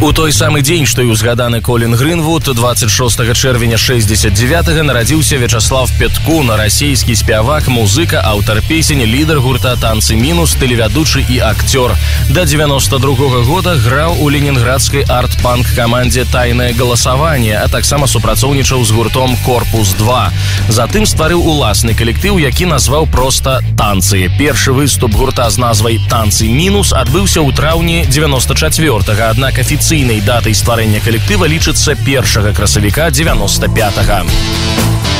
У той самы дзень, што і ўзгаданы Колін Грынвуд, 26 чэрвеня 69-га нарадзіўся Вячаслав Петкун, расійскі спявак, музыка, аўтар песень, лідар гурта «Танцы мінус», тэлевядучы і акцёр. Да 92-го года граў у ленінградскай арт-панк камандзе «Тайнае галасаванне», а таксама супрацоўнічаў з гуртом «Корпус-2». Затым стварыў уласны калектыў, які назваў проста «Танцы». Першы выступ гурта з назвай «Танцы мінус» адбыўся ў траўні 94-га, аднак афіцыйнай датай стварэння калектыва лічыцца 1 красавіка 95-га.